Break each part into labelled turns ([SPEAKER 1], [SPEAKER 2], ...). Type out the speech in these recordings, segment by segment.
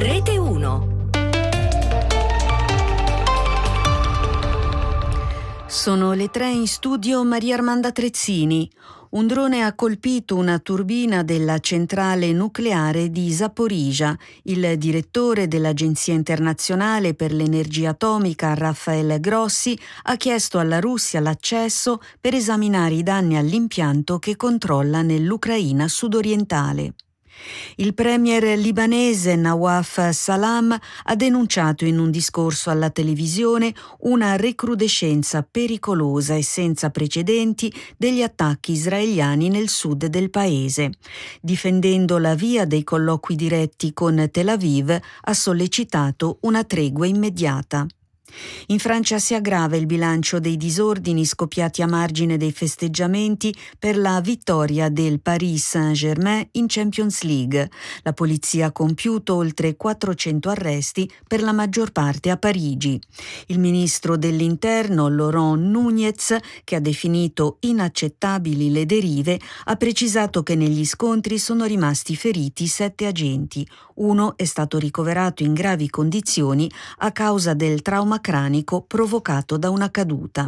[SPEAKER 1] Rete 1.
[SPEAKER 2] Sono le 3 in studio Maria Armanda Trezzini. Un drone ha colpito una turbina della centrale nucleare di Zaporizhzhia. Il direttore dell'Agenzia internazionale per l'energia atomica, Rafael Grossi, ha chiesto alla Russia l'accesso per esaminare i danni all'impianto che controlla nell'Ucraina sudorientale. Il premier libanese Nawaf Salam ha denunciato in un discorso alla televisione una recrudescenza pericolosa e senza precedenti degli attacchi israeliani nel sud del paese. Difendendo la via dei colloqui diretti con Tel Aviv, ha sollecitato una tregua immediata. In Francia si aggrava il bilancio dei disordini scoppiati a margine dei festeggiamenti per la vittoria del Paris Saint-Germain in Champions League. La polizia ha compiuto oltre 400 arresti, per la maggior parte a Parigi. Il ministro dell'Interno, Laurent Nunez, che ha definito inaccettabili le derive, ha precisato che negli scontri sono rimasti feriti 7 agenti. Uno è stato ricoverato in gravi condizioni a causa del trauma cranico provocato da una caduta.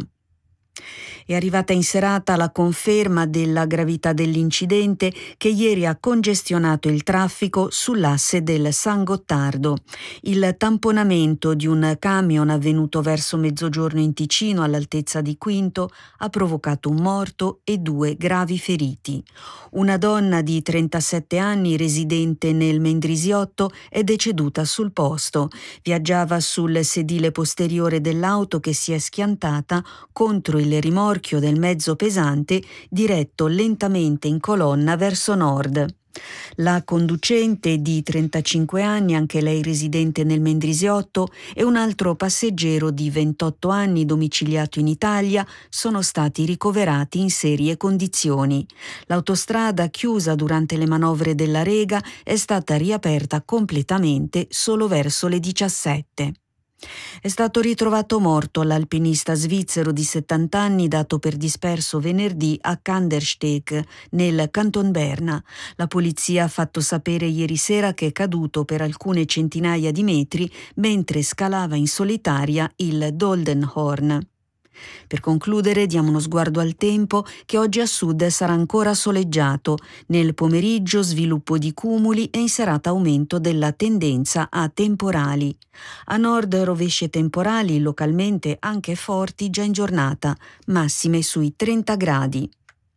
[SPEAKER 2] È arrivata in serata la conferma della gravità dell'incidente che ieri ha congestionato il traffico sull'asse del San Gottardo. Il tamponamento di un camion avvenuto verso mezzogiorno in Ticino all'altezza di Quinto ha provocato un morto e 2 gravi feriti. Una donna di 37 anni residente nel Mendrisiotto è deceduta sul posto. Viaggiava sul sedile posteriore dell'auto che si è schiantata contro il rimorchio del mezzo pesante diretto lentamente in colonna verso nord. La conducente di 35 anni, anche lei residente nel Mendrisiotto, e un altro passeggero di 28 anni domiciliato in Italia sono stati ricoverati in serie condizioni. L'autostrada, chiusa durante le manovre della Rega, è stata riaperta completamente solo verso le 17. È stato ritrovato morto l'alpinista svizzero di 70 anni dato per disperso venerdì a Kandersteg, nel Canton Berna. La polizia ha fatto sapere ieri sera che è caduto per alcune centinaia di metri mentre scalava in solitaria il Doldenhorn. Per concludere, diamo uno sguardo al tempo, che oggi a sud sarà ancora soleggiato. Nel pomeriggio sviluppo di cumuli e in serata aumento della tendenza a temporali. A nord rovesci e temporali, localmente anche forti già in giornata, massime sui 30 gradi.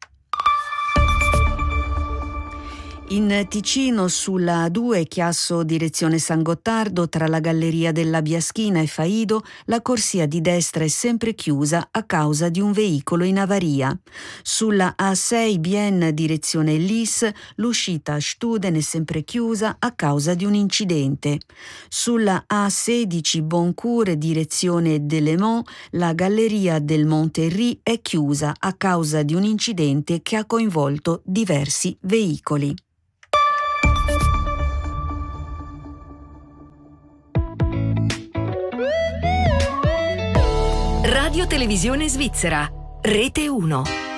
[SPEAKER 2] In Ticino, sulla A2 Chiasso direzione San Gottardo, tra la galleria della Biaschina e Faido, la corsia di destra è sempre chiusa a causa di un veicolo in avaria. Sulla A6 Bienne direzione Lis, l'uscita a Studen è sempre chiusa a causa di un incidente. Sulla A16 Boncourt direzione Delémont, la galleria del Monterry è chiusa a causa di un incidente che ha coinvolto diversi veicoli.
[SPEAKER 1] Radio Televisione Svizzera, Rete 1.